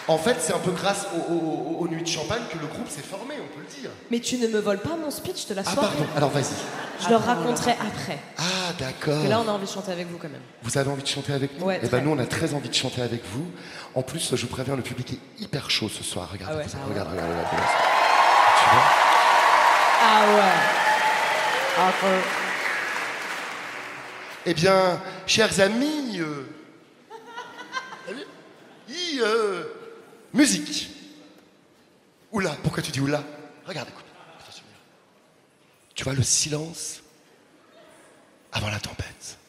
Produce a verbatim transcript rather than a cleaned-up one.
En fait, c'est un peu grâce aux, aux- aux nuits de champagne que le groupe s'est formé, on peut le dire. Mais tu ne me voles pas mon speech de la Ah soirée. pardon, alors vas-y. Je leur raconterai après. Ah d'accord. Parce que là, on a envie de chanter avec vous quand même. Vous avez envie de chanter avec nous? Ouais, Eh très. ben nous, on a très envie de chanter avec vous. En plus, je vous préviens, le public est hyper chaud ce soir. Regarde, Ah ouais. regarde, Ah ouais. regarde, regarde, regarde. Tu vois? Ah ouais. Encore. Eh bien, chers amis, euh, i- euh, musique. Oula, pourquoi tu dis oula? Regarde, écoute. Attention. Tu vois le silence avant la tempête.